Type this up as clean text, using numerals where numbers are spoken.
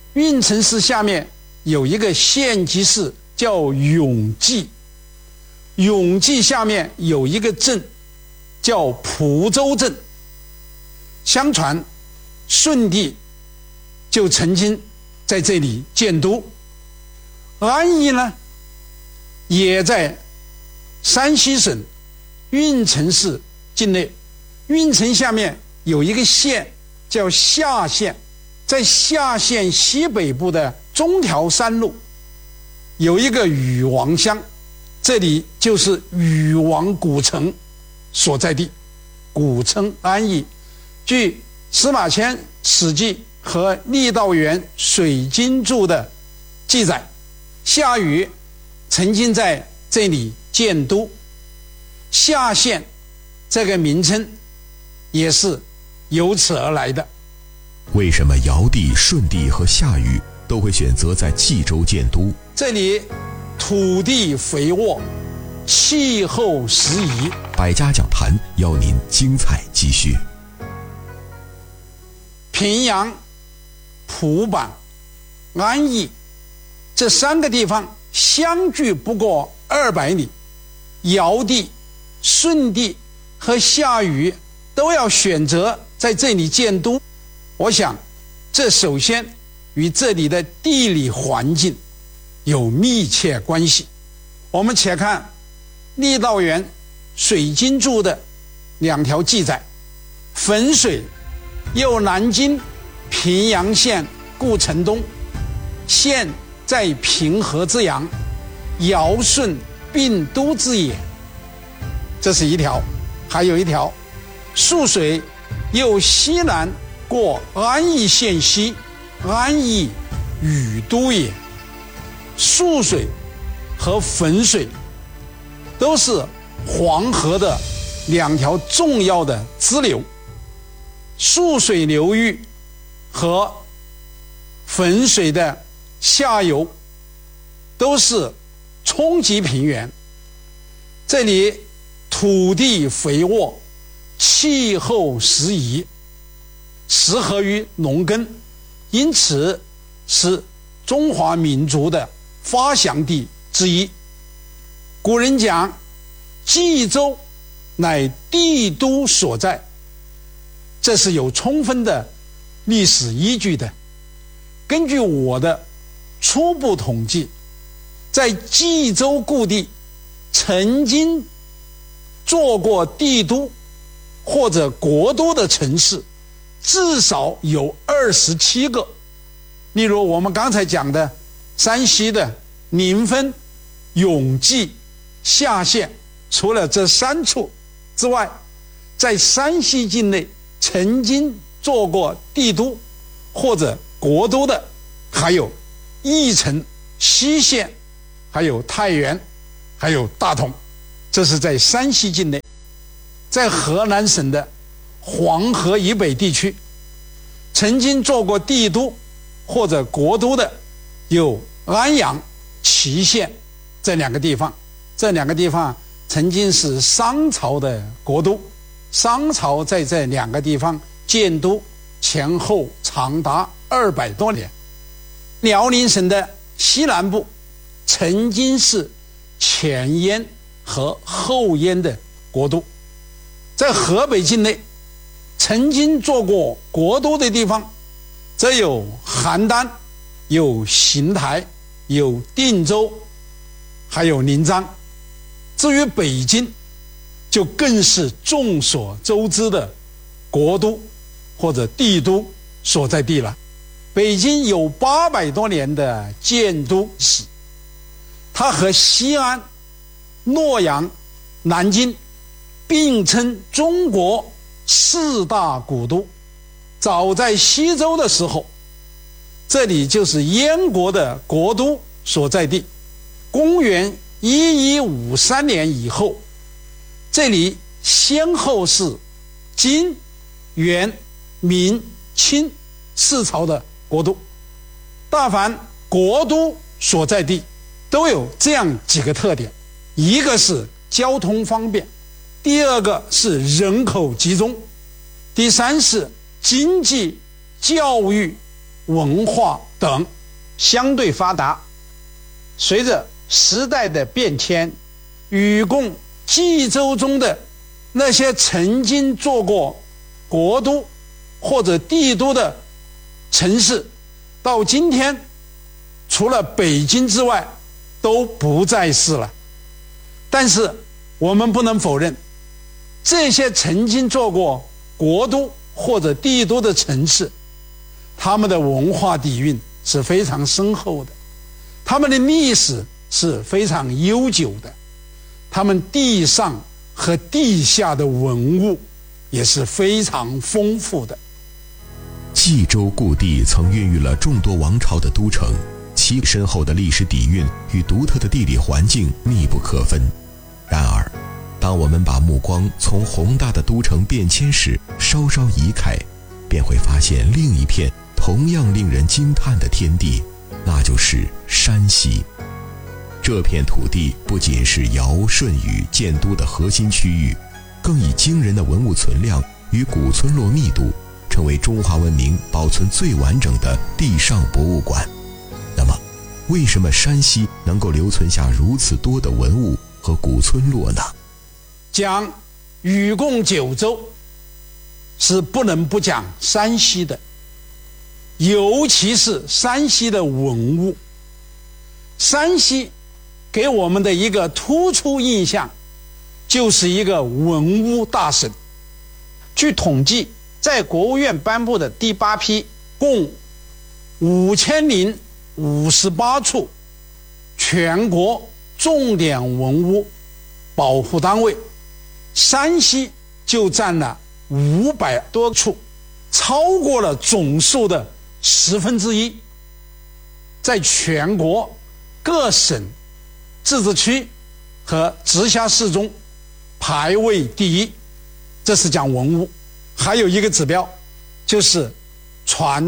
运城市下面有一个县级市叫永济，永济下面有一个镇叫蒲州镇。相传舜帝就曾经在这里建都。安邑呢也在山西省运城市境内。运城下面有一个县叫夏县，在夏县西北部的中条山路有一个禹王乡，这里就是禹王古城所在地，古称安邑。据司马迁《史记》和郦道元《水经注》的记载，夏禹曾经在这里建都。夏县这个名称也是由此而来的。 为什么尧帝、舜帝和夏禹都会选择在冀州建都？ 这里土地肥沃，气候适宜。 百家讲坛邀您精彩继续。 平阳、蒲坂、安邑这3个地方相距不过200里，尧帝、舜帝和夏禹都要选择在这里建都。我想这首先与这里的地理环境有密切关系。我们且看郦道元《水经注》的2条记载：汾水又南京平阳县故城东，县在平和之阳，尧舜并都之也。这是一条。还有一条，涑水又西南过安邑县西，安邑禹都也。涑水和汾水都是黄河的2条重要的支流。涑水流域和汾水的下游都是冲积平原，这里土地肥沃，气候适宜，适合于农耕，因此是中华民族的发祥地之一。古人讲冀州乃帝都所在，这是有充分的历史依据的。根据我的初步统计，在冀州故地曾经做过帝都或者国都的城市至少有27个。例如我们刚才讲的山西的临汾、永济、夏县，除了这3处之外，在山西境内曾经做过帝都或者国都的还有翼城、西县，还有太原，还有大同。这是在山西境内。在河南省的黄河以北地区曾经做过帝都或者国都的有安阳、祁县这2个地方。这2个地方曾经是商朝的国都，商朝在这2个地方建都前后长达200多年。辽宁省的西南部曾经是前燕和后燕的国都。在河北境内曾经做过国都的地方，则有邯郸、有邢台、有定州，还有临漳。至于北京，就更是众所周知的国都或者帝都所在地了。北京有800多年的建都史，它和西安、洛阳、南京并称中国4大古都。早在西周的时候，这里就是燕国的国都所在地。公元1153年以后，这里先后是金、元、明、清4朝的国都。但凡国都所在地都有这样几个特点：一个是交通方便，第2个是人口集中，第3是经济、教育、文化等相对发达。随着时代的变迁，禹贡冀州中的那些曾经做过国都或者帝都的城市，到今天除了北京之外都不再是了。但是我们不能否认，这些曾经做过国都或者帝都的城市，他们的文化底蕴是非常深厚的，他们的历史是非常悠久的，他们地上和地下的文物也是非常丰富的。 冀州故地曾孕育了众多王朝的都城，其深厚的历史底蕴与独特的地理环境密不可分。然而，当我们把目光从宏大的都城变迁时稍稍移开，便会发现另一片同样令人惊叹的天地，那就是山西。这片土地不仅是尧舜禹建都的核心区域，更以惊人的文物存量与古村落密度，成为中华文明保存最完整的地上博物馆。那么，为什么山西能够留存下如此多的文物和古村落呢？ 讲禹贡九州，是不能不讲山西的，尤其是山西的文物。山西给我们的一个突出印象，就是一个文物大省。据统计，在国务院颁布的第8批共5058处全国重点文物保护单位，山西就占了500多处，超过了总数的1/10。在全国各省、自治区和直辖市中排位第一。这是讲文物。还有一个指标，就是传